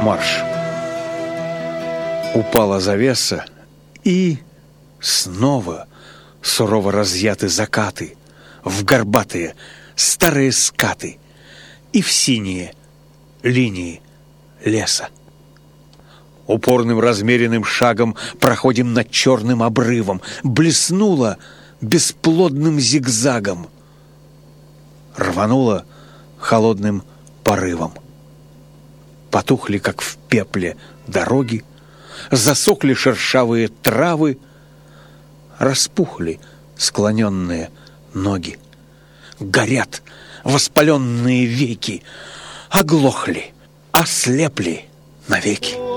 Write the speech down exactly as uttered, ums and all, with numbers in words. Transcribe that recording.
Марш. Упала завеса, и снова сурово разъяты закаты в горбатые старые скаты и в синие линии леса. Упорным размеренным шагом проходим над черным обрывом. Блеснуло бесплодным зигзагом, рвануло холодным порывом. Потухли, как в пепле, дороги, засохли шершавые травы, распухли склоненные ноги, горят воспаленные веки, оглохли, ослепли навеки.